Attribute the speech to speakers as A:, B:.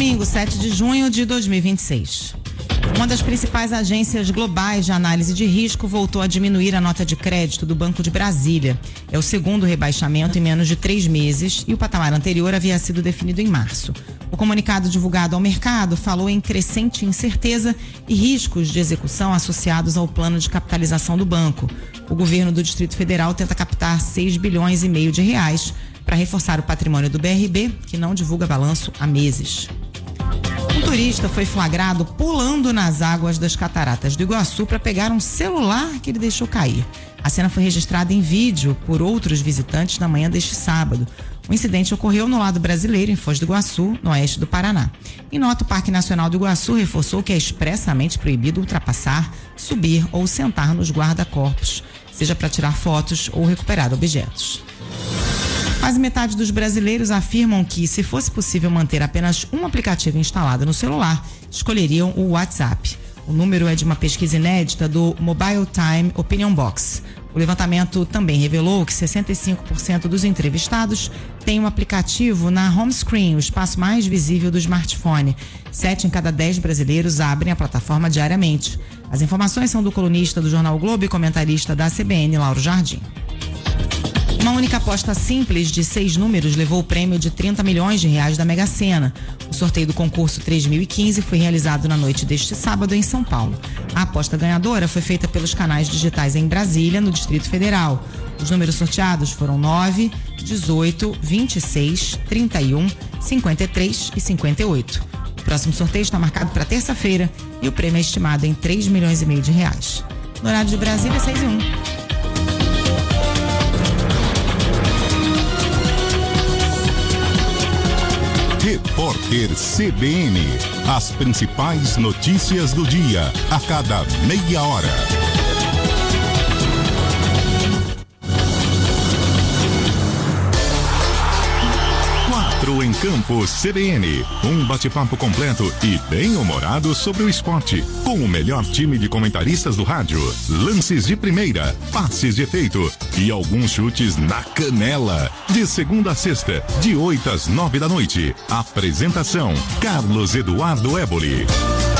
A: Domingo, 7 de junho de 2026. Uma das principais agências globais de análise de risco voltou a diminuir a nota de crédito do Banco de Brasília. É o segundo rebaixamento em menos de 3 meses e o patamar anterior havia sido definido em março. O comunicado divulgado ao mercado falou em crescente incerteza e riscos de execução associados ao plano de capitalização do banco. O governo do Distrito Federal tenta captar 6,5 bilhões de reais para reforçar o patrimônio do BRB, que não divulga balanço há meses. Um turista foi flagrado pulando nas águas das cataratas do Iguaçu para pegar um celular que ele deixou cair. A cena foi registrada em vídeo por outros visitantes na manhã deste sábado. O incidente ocorreu no lado brasileiro, em Foz do Iguaçu, no oeste do Paraná. Em nota, o Parque Nacional do Iguaçu reforçou que é expressamente proibido ultrapassar, subir ou sentar nos guarda-corpos, seja para tirar fotos ou recuperar objetos. Quase metade dos brasileiros afirmam que, se fosse possível manter apenas um aplicativo instalado no celular, escolheriam o WhatsApp. O número é de uma pesquisa inédita do Mobile Time Opinion Box. O levantamento também revelou que 65% dos entrevistados têm um aplicativo na home screen, o espaço mais visível do smartphone. 7 em cada 10 brasileiros abrem a plataforma diariamente. As informações são do colunista do Jornal Globo e comentarista da CBN, Lauro Jardim. Uma única aposta simples de 6 números levou o prêmio de 30 milhões de reais da Mega Sena. O sorteio do concurso 3015 foi realizado na noite deste sábado em São Paulo. A aposta ganhadora foi feita pelos canais digitais em Brasília, no Distrito Federal. Os números sorteados foram 9, 18, 26, 31, 53 e 58. O próximo sorteio está marcado para terça-feira e o prêmio é estimado em 3,5 milhões de reais. No horário de Brasília, 6:01.
B: Repórter CBN. As principais notícias do dia, a cada meia hora. Em Campo CBN, um bate-papo completo e bem-humorado sobre o esporte, com o melhor time de comentaristas do rádio, lances de primeira, passes de efeito e alguns chutes na canela. De segunda a sexta, de 8 às 9 da noite. Apresentação: Carlos Eduardo Éboli.